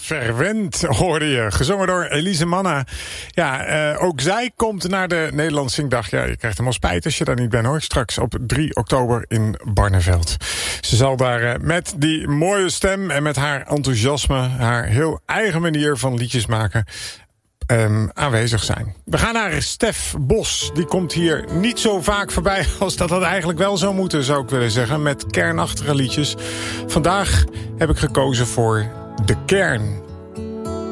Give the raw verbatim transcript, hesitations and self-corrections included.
Verwend hoorde je, gezongen door Elise Manna. Ja, uh, ook zij komt naar de Nederlands Zingdag. Ja, je krijgt helemaal spijt als je daar niet bent hoor. Straks op drie oktober in Barneveld. Ze zal daar uh, met die mooie stem en met haar enthousiasme, haar heel eigen manier van liedjes maken, Um, aanwezig zijn. We gaan naar Stef Bos. Die komt hier niet zo vaak voorbij als dat dat eigenlijk wel zou moeten, zou ik willen zeggen, met kernachtige liedjes. Vandaag heb ik gekozen voor De Kern.